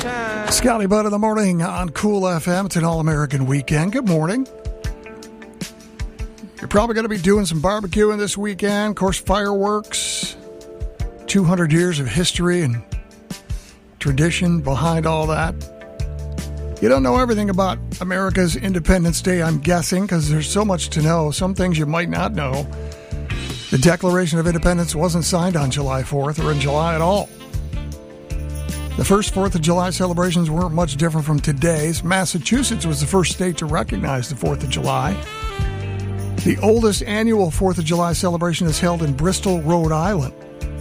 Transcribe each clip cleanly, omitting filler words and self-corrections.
Scotty Budd in the morning on Cool FM. It's an all-American weekend. Good morning. You're probably going to be doing some barbecuing this weekend. Of course, fireworks. 200 years of history and tradition behind all that. You don't know everything about America's Independence Day, I'm guessing, because there's so much to know. Some things you might not know. The Declaration of Independence wasn't signed on July 4th or in July at all. The first 4th of July celebrations weren't much different from today's. Massachusetts was the first state to recognize the 4th of July. The oldest annual 4th of July celebration is held in Bristol, Rhode Island.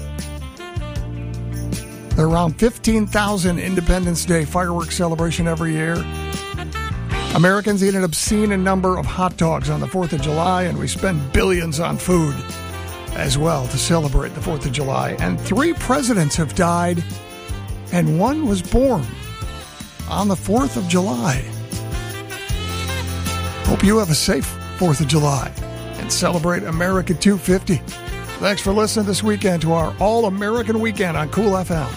There are around 15,000 Independence Day fireworks celebration every year. Americans eat an obscene number of hot dogs on the 4th of July, and we spend billions on food as well to celebrate the 4th of July. And 3 presidents have died, and 1 was born on the 4th of July. Hope you have a safe 4th of July and celebrate America 250. Thanks for listening this weekend to our All-American Weekend on Cool FM.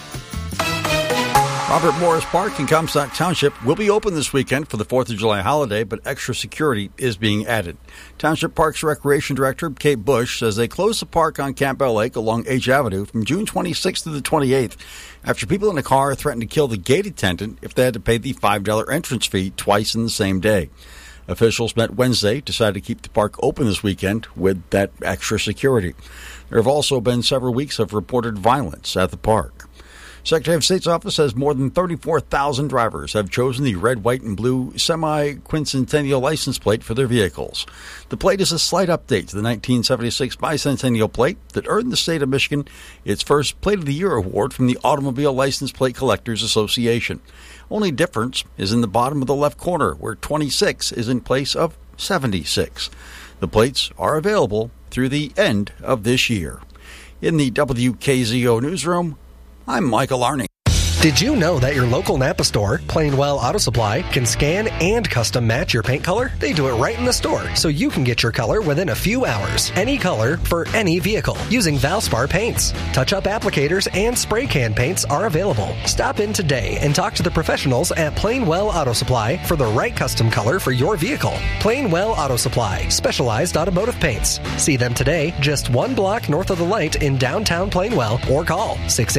Robert Morris Park in Comstock Township will be open this weekend for the 4th of July holiday, but extra security is being added. Township Parks Recreation Director Kate Bush says they closed the park on Campbell Lake along H Avenue from June 26th to the 28th after people in a car threatened to kill the gate attendant if they had to pay the $5 entrance fee twice in the same day. Officials met Wednesday, decided to keep the park open this weekend with that extra security. There have also been several weeks of reported violence at the park. Secretary of State's office says more than 34,000 drivers have chosen the red, white, and blue semi-quincentennial license plate for their vehicles. The plate is a slight update to the 1976 bicentennial plate that earned the state of Michigan its first Plate of the Year award from the Automobile License Plate Collectors Association. Only difference is in the bottom of the left corner, where 26 is in place of 76. The plates are available through the end of this year. In the WKZO newsroom, I'm Michael Arning. Did you know that your local Napa store, Plainwell Auto Supply, can scan and custom match your paint color? They do it right in the store, so you can get your color within a few hours. Any color for any vehicle using Valspar paints. Touch-up applicators and spray can paints are available. Stop in today and talk to the professionals at Plainwell Auto Supply for the right custom color for your vehicle. Plainwell Auto Supply, specialized automotive paints. See them today, just 1 block north of the light in downtown Plainwell, or call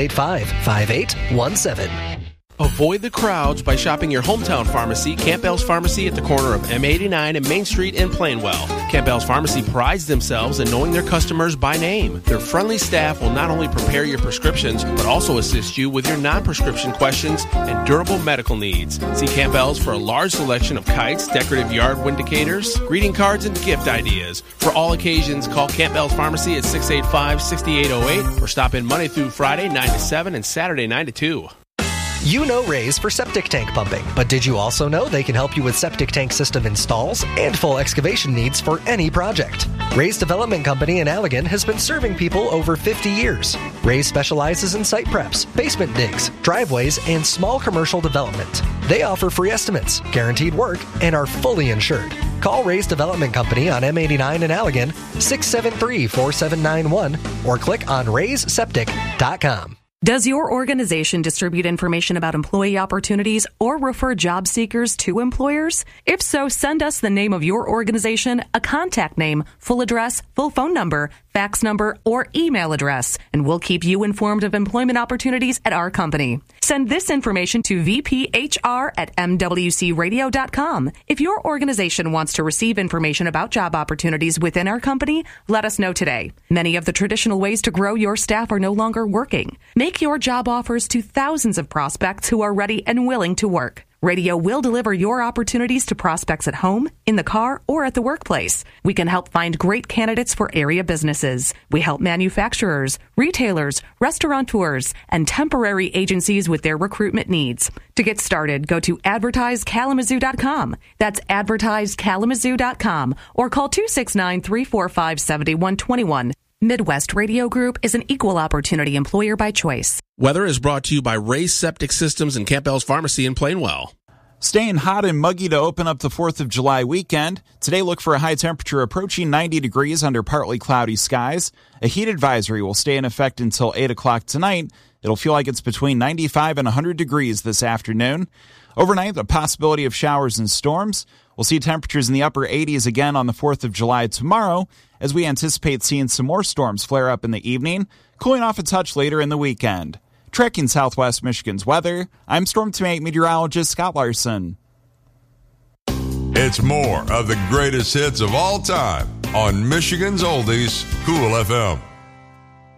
685-5817. Avoid the crowds by shopping your hometown pharmacy, Campbell's Pharmacy, at the corner of M89 and Main Street in Plainwell. Campbell's Pharmacy prides themselves in knowing their customers by name. Their friendly staff will not only prepare your prescriptions, but also assist you with your non-prescription questions and durable medical needs. See Campbell's for a large selection of kites, decorative yard windicators, greeting cards, and gift ideas. For all occasions, call Campbell's Pharmacy at 685-6808 or stop in Monday through Friday, 9 to 7, and Saturday, 9 to 2. You know Rays for septic tank pumping, but did you also know they can help you with septic tank system installs and full excavation needs for any project? Rays Development Company in Allegan has been serving people over 50 years. Rays specializes in site preps, basement digs, driveways, and small commercial development. They offer free estimates, guaranteed work, and are fully insured. Call Rays Development Company on M89 in Allegan, 673-4791, or click on raysseptic.com. Does your organization distribute information about employee opportunities or refer job seekers to employers? If so, send us the name of your organization, a contact name, full address, full phone number, fax number, or email address, and we'll keep you informed of employment opportunities at our company. Send this information to vphr@mwcradio.com. If your organization wants to receive information about job opportunities within our company, let us know today. Many of the traditional ways to grow your staff are no longer working. Make your job offers to thousands of prospects who are ready and willing to work. Radio will deliver your opportunities to prospects at home, in the car, or at the workplace. We can help find great candidates for area businesses. We help manufacturers, retailers, restaurateurs, and temporary agencies with their recruitment needs. To get started, go to advertisekalamazoo.com. That's advertisekalamazoo.com, or call 269-345-7121. Midwest Radio Group is an equal opportunity employer by choice. Weather is brought to you by Rays Septic Systems and Campbell's Pharmacy in Plainwell. Staying hot and muggy to open up the 4th of July weekend. Today, look for a high temperature approaching 90 degrees under partly cloudy skies. A heat advisory will stay in effect until 8 o'clock tonight. It'll feel like it's between 95 and 100 degrees this afternoon. Overnight, the possibility of showers and storms. We'll see temperatures in the upper 80s again on the 4th of July tomorrow, as we anticipate seeing some more storms flare up in the evening, cooling off a touch later in the weekend. Tracking Southwest Michigan's weather, I'm Storm Team 8 meteorologist Scott Larson. It's more of the greatest hits of all time on Michigan's Oldies, Cool FM.